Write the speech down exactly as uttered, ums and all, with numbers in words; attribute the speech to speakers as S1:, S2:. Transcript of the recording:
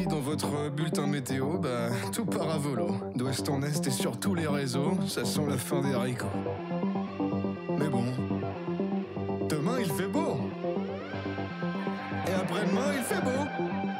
S1: Dans votre bulletin météo, bah, tout part à volo. D'ouest en est et sur tous les réseaux, ça sent la fin des haricots. Mais bon, demain il fait beau. Et après-demain il fait beau.